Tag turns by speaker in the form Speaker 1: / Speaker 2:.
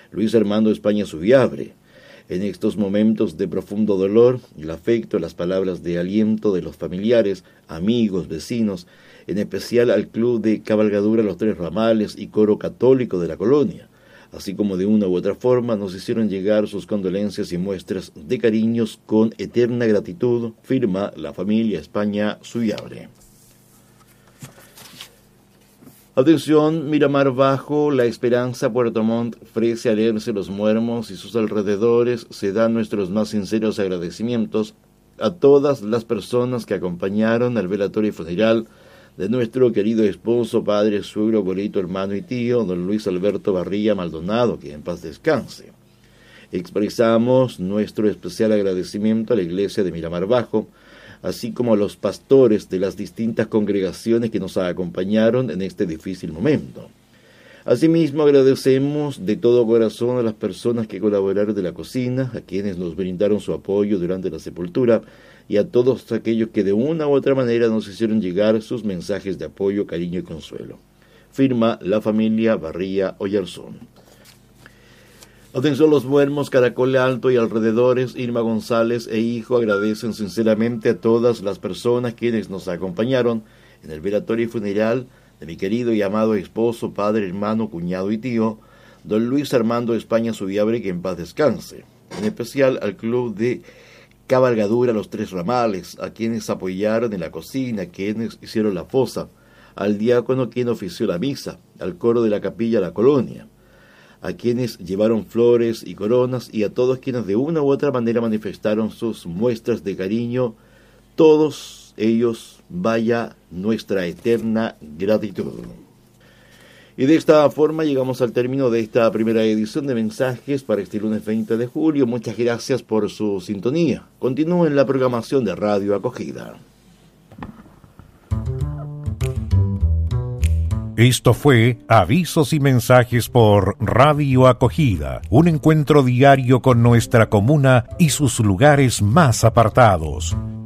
Speaker 1: Luis Armando España Subiabre. En estos momentos de profundo dolor, el afecto, las palabras de aliento de los familiares, amigos, vecinos, en especial al Club de Cabalgadura Los Tres Ramales y Coro Católico de la colonia, así como de una u otra forma nos hicieron llegar sus condolencias y muestras de cariños con eterna gratitud, firma la familia España Subiabre. Atención, Miramar Bajo, La Esperanza, Puerto Montt, Fresia, Alerce, Los Muermos y sus alrededores, se dan nuestros más sinceros agradecimientos a todas las personas que acompañaron al velatorio funeral de nuestro querido esposo, padre, suegro, abuelito, hermano y tío, don Luis Alberto Barría Maldonado, que en paz descanse. Expresamos nuestro especial agradecimiento a la iglesia de Miramar Bajo, así como a los pastores de las distintas congregaciones que nos acompañaron en este difícil momento. Asimismo, agradecemos de todo corazón a las personas que colaboraron de la cocina, a quienes nos brindaron su apoyo durante la sepultura, y a todos aquellos que de una u otra manera nos hicieron llegar sus mensajes de apoyo, cariño y consuelo. Firma la familia Barría Oyarzún. Atención, Los Muermos, Caracol Alto y alrededores, Irma González e hijo agradecen sinceramente a todas las personas quienes nos acompañaron en el velatorio funeral de mi querido y amado esposo, padre, hermano, cuñado y tío, don Luis Armando España Subiabre, que en paz descanse. En especial al Club de Cabalgadura Los Tres Ramales, a quienes apoyaron en la cocina, quienes hicieron la fosa, al diácono quien ofició la misa, al coro de la capilla La Colonia, a quienes llevaron flores y coronas y a todos quienes de una u otra manera manifestaron sus muestras de cariño, todos ellos vaya nuestra eterna gratitud. Y de esta forma llegamos al término de esta primera edición de Mensajes para este lunes 20 de julio. Muchas gracias por su sintonía. Continúen la programación de Radio Acogida.
Speaker 2: Esto fue Avisos y Mensajes por Radio Acogida, un encuentro diario con nuestra comuna y sus lugares más apartados.